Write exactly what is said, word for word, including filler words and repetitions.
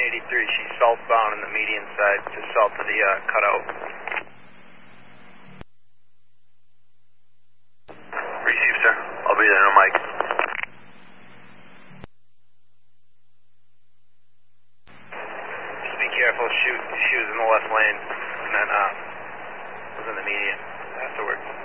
eighty-three, she's southbound in the median side, just south of the uh, cutout. Receive, sir. I'll be there, no mic. Just be careful, shoot, she was in the left lane, and then uh, was in the median afterwards.